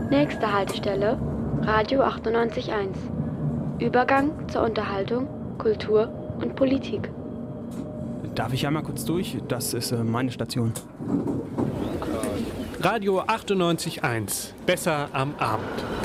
Nächste Haltestelle, Radio 98.1. Übergang zur Unterhaltung, Kultur und Politik. Darf ich einmal kurz durch? Das ist meine Station. Radio 98.1. Besser am Abend.